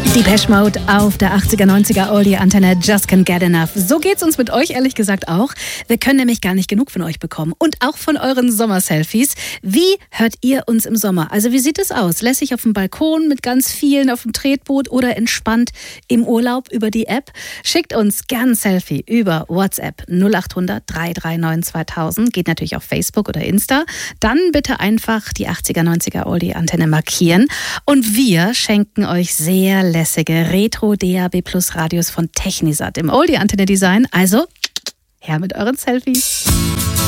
Depeche Mode auf der 80er, 90er Oldie-Antenne Just Can't Get Enough. So geht's uns mit euch ehrlich gesagt auch. Wir können nämlich gar nicht genug von euch bekommen. Und auch von euren Sommerselfies. Wie hört ihr uns im Sommer? Also wie sieht es aus? Lässig auf dem Balkon mit ganz vielen auf dem Tretboot oder entspannt im Urlaub über die App? Schickt uns gern ein Selfie über WhatsApp 0800 339 2000. Geht natürlich auf Facebook oder Insta. Dann bitte einfach die 80er, 90er Oldie-Antenne markieren. Und wir schenken euch sehr lässige Retro DAB Plus Radios von Technisat im Oldie Antenne Design. Also her mit euren Selfies.